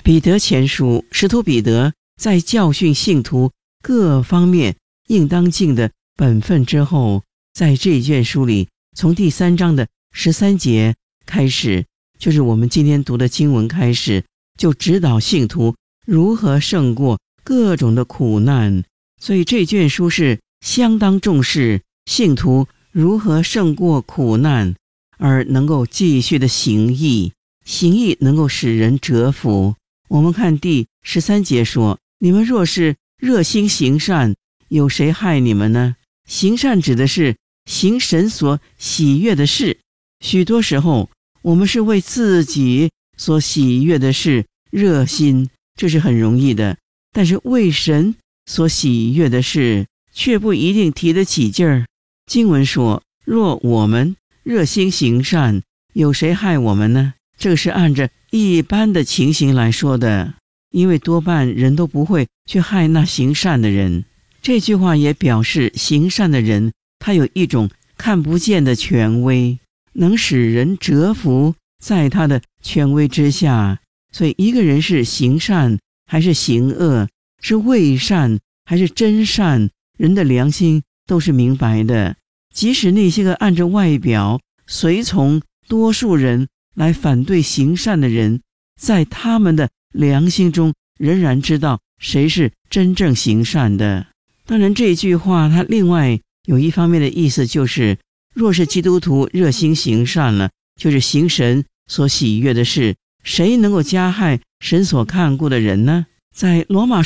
彼得前书，使徒彼得在教训信徒各方面应当尽的本分之后，在这卷书里，从第3章的13节开始，就是我们今天读的经文开始，就指导信徒如何胜过各种的苦难。所以这卷书是相当重视信徒如何胜过苦难，而能够继续的行义，行义能够使人折服。我们看第13节说，你们若是热心行善，有谁害你们呢？行善指的是行神所喜悦的事。许多时候我们是为自己所喜悦的事热心，这是很容易的，但是为神所喜悦的事却不一定提得起劲儿。经文说，若我们热心行善，有谁害我们呢？这是按着一般的情形来说的，因为多半人都不会去害那行善的人。这句话也表示行善的人，他有一种看不见的权威，能使人折服在他的权威之下。所以一个人是行善还是行恶，是伪善还是真善，人的良心都是明白的。即使那些个按着外表随从多数人来反对行善的人，在他们的良心中仍然知道谁是真正行善的。当然这句话它另外有一方面的意思，就是若是基督徒热心行善了，就是行神所喜悦的事，谁能够加害神所看顾的人呢？在罗马